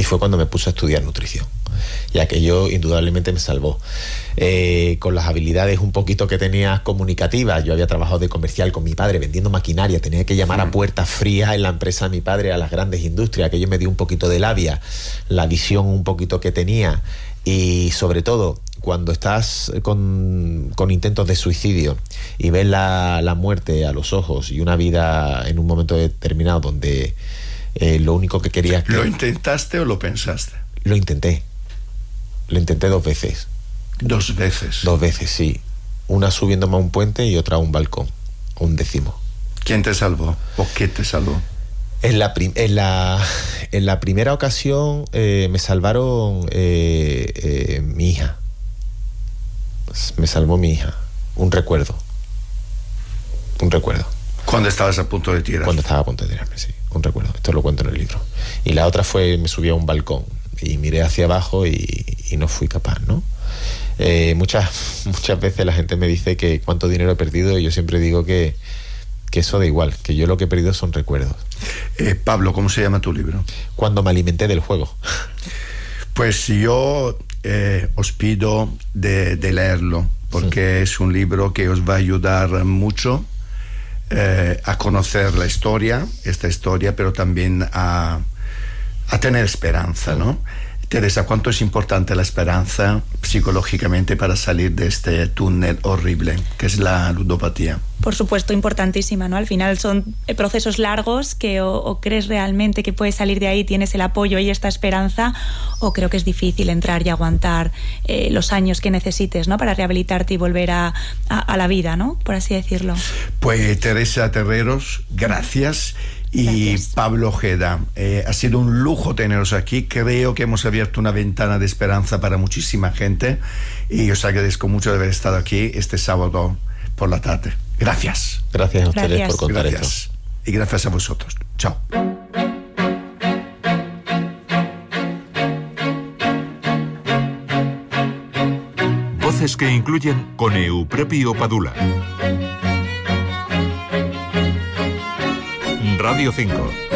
fue cuando me puse a estudiar nutrición. Y aquello indudablemente me salvó. Con las habilidades un poquito que tenía comunicativas, yo había trabajado de comercial con mi padre vendiendo maquinaria, tenía que llamar a puertas frías en la empresa de mi padre a las grandes industrias, aquello me dio un poquito de labia, la visión un poquito que tenía, y sobre todo cuando estás con intentos de suicidio y ves la muerte a los ojos y una vida en un momento determinado donde lo único que querías... ¿Lo intentaste o lo pensaste? Lo intenté 2 veces. ¿2 veces? 2 veces, sí. Una subiéndome a un puente y otra a un balcón, un 10º. ¿Quién te salvó? ¿O qué te salvó? En la primera ocasión me salvaron mi hija. Me salvó mi hija. Un recuerdo. ¿Cuándo estabas a punto de tirar? Cuando estaba a punto de tirarme, sí. Un recuerdo. Esto lo cuento en el libro. Y la otra fue, me subí a un balcón y miré hacia abajo y no fui capaz, ¿no? Muchas veces la gente me dice que cuánto dinero he perdido, y yo siempre digo que eso da igual, que yo lo que he perdido son recuerdos. Pablo, ¿cómo se llama tu libro? Cuando me alimenté del juego. Pues yo os pido de leerlo, porque es un libro que os va a ayudar mucho a conocer esta historia, pero también a tener esperanza, ¿no? Teresa, ¿cuánto es importante la esperanza psicológicamente para salir de este túnel horrible que es la ludopatía? Por supuesto, importantísima, ¿no? Al final son procesos largos que o crees realmente que puedes salir de ahí, tienes el apoyo y esta esperanza, o creo que es difícil entrar y aguantar los años que necesites, ¿no? Para rehabilitarte y volver a la vida, ¿no? Por así decirlo. Pues Teresa Terreros, gracias. Y Gracias. Pablo Ojeda, ha sido un lujo teneros aquí. Creo que hemos abierto una ventana de esperanza para muchísima gente y os agradezco mucho de haber estado aquí este sábado por la tarde. Gracias. Gracias a ustedes Gracias. por contar Gracias. esto. Y gracias a vosotros. Chao. Voces que incluyen con Eupropio Padula. Radio 5.